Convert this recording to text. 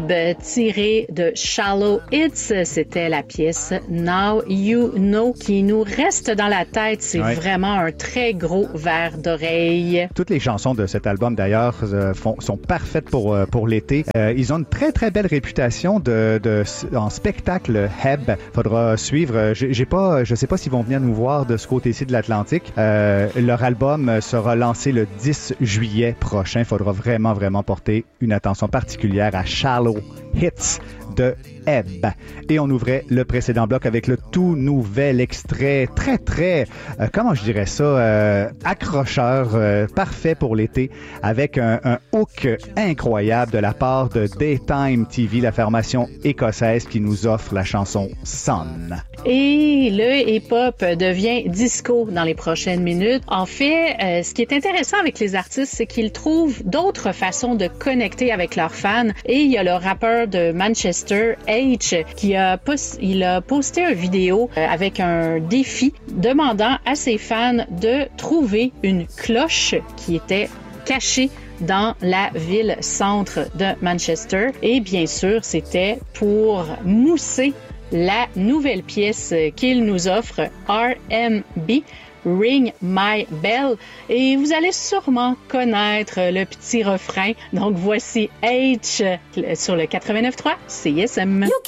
Ebb tiré de Shallow Hits. C'était la pièce Now You Know qui nous reste dans la tête. C'est vraiment un très gros verre d'oreille. Toutes les chansons de cet album, d'ailleurs, sont parfaites pour l'été. Ils ont une très, très belle réputation en spectacle Ebb. Faudra suivre. Je sais pas s'ils vont venir nous voir de ce côté-ci de l'Atlantique. Leur album sera lancé le 10 juillet prochain. Faudra vraiment, vraiment porter une attention particulière à Shallow Hits de Ebb. Et on ouvrait le précédent bloc avec le tout nouvel extrait très, très, comment je dirais ça, accrocheur, parfait pour l'été, avec un hook incroyable de la part de Daytime TV, la formation écossaise qui nous offre la chanson Sun. Et le hip-hop devient disco dans les prochaines minutes. En fait, ce qui est intéressant avec les artistes, c'est qu'ils trouvent d'autres façons de connecter avec leurs fans. Et il y a le rappeur de Manchester, H, qui a posté une vidéo avec un défi demandant à ses fans de trouver une cloche qui était cachée dans la ville-centre de Manchester. Et bien sûr, c'était pour mousser la nouvelle pièce qu'il nous offre, R&B, Ring My Bell. Et vous allez sûrement connaître le petit refrain. Donc voici H sur le 89.3 CISM.